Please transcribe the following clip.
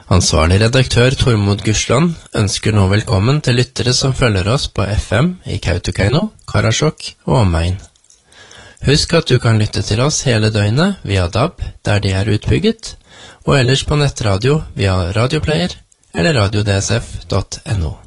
Ansvarlig redaktør Tormod Gursland ønsker nå velkommen til lyttere som følger oss på FM i Kautokeino, Karasjok og omegn. Husk at du kan lytte til oss hele døgnet via DAB, der de er utbygget, og ellers på nettradio via radioplayer eller radiodsf.no.